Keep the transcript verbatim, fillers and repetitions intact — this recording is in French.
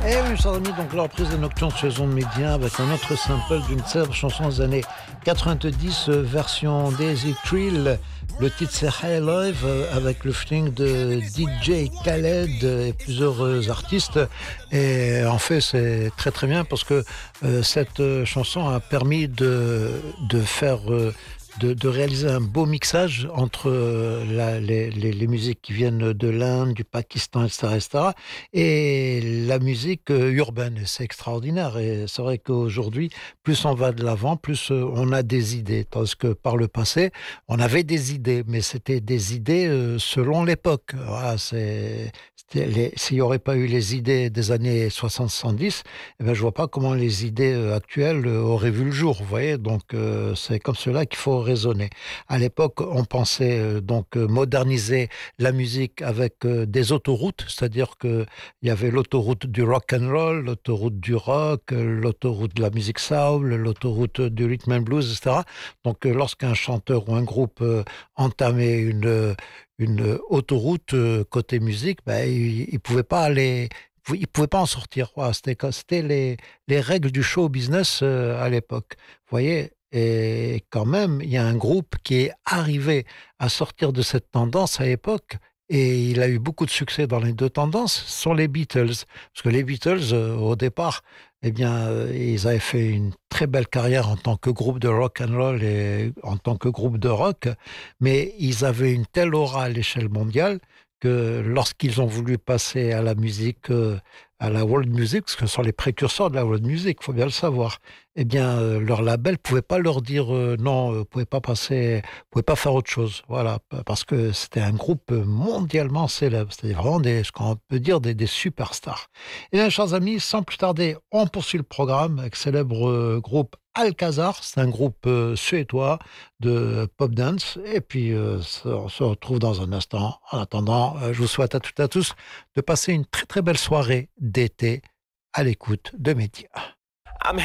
Eh oui, chers amis, donc la reprise des Nocturnes sur les ondes Média avec un autre sample d'une célèbre chanson des années quatre-vingt-dix, euh, version Daisy Trill. Le titre c'est High Life euh, avec le featuring de D J Khaled et plusieurs euh, artistes. Et en fait, c'est très très bien parce que euh, cette euh, chanson a permis de, de faire. Euh, De, de réaliser un beau mixage entre euh, la, les, les, les musiques qui viennent de l'Inde, du Pakistan, et cetera, et cetera, et la musique euh, urbaine. Et c'est extraordinaire. Et c'est vrai qu'aujourd'hui, plus on va de l'avant, plus euh, on a des idées. Parce que par le passé, on avait des idées, mais c'était des idées euh, selon l'époque. Voilà, c'est, c'était les, s'il n'y aurait pas eu les idées des années soixante soixante-dix, eh ben, je vois pas comment les idées euh, actuelles euh, auraient vu le jour. Vous voyez, donc euh, c'est comme cela qu'il faut raisonner. À l'époque, on pensait euh, donc euh, moderniser la musique avec euh, des autoroutes, c'est-à-dire que il y avait l'autoroute du rock and roll, l'autoroute du rock, euh, l'autoroute de la musique soul, l'autoroute du rhythm and blues, et cetera. Donc, euh, lorsqu'un chanteur ou un groupe euh, entamait une une autoroute euh, côté musique, ben, il, il pouvait pas aller il pouvait pas en sortir. Voilà, c'était c'était les les règles du show business euh, à l'époque. Vous voyez, et quand même, il y a un groupe qui est arrivé à sortir de cette tendance à l'époque, et il a eu beaucoup de succès dans les deux tendances, ce sont les Beatles. Parce que les Beatles, euh, au départ, eh bien, euh, ils avaient fait une très belle carrière en tant que groupe de rock and roll et en tant que groupe de rock, mais ils avaient une telle aura à l'échelle mondiale que lorsqu'ils ont voulu passer à la musique, euh, à la world music, parce que ce sont les précurseurs de la world music, il faut bien le savoir, eh bien, euh, leur label pouvait pas leur dire euh, non, euh, vous pouvez pas passer, vous pouvez pas faire autre chose, voilà, parce que c'était un groupe mondialement célèbre, c'était vraiment des, ce qu'on peut dire des, des superstars. Et bien, chers amis, sans plus tarder, on poursuit le programme avec le célèbre euh, groupe Alcazar, c'est un groupe euh, suédois de pop dance, et puis euh, on se retrouve dans un instant. En attendant, euh, je vous souhaite à toutes et à tous de passer une très très belle soirée d'été à l'écoute de Média.